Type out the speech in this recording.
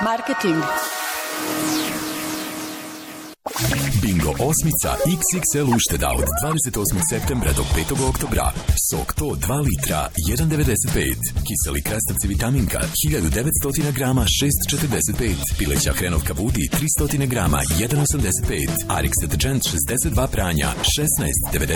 Marketing. Bingo osmica XXL ušteda od 28. septembra do 5. oktobra. Sok to 2 litra 1,95. Kiseli krastavci vitaminka 1900 grama 6,45. Pileća hrenovka Vudi 300 grama 1,85. Arix deterđent 62 pranja 16,99.